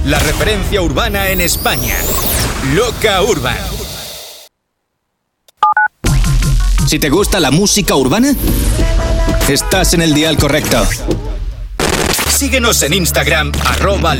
la referencia urbana en España. Loca Urban. Si te gusta la música urbana, estás en el dial correcto. Síguenos en Instagram,